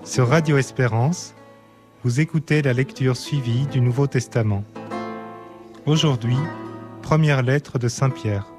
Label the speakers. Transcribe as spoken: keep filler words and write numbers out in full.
Speaker 1: Sur Radio Espérance, vous écoutez la lecture suivie du Nouveau Testament. Aujourd'hui, première lettre de Saint Pierre.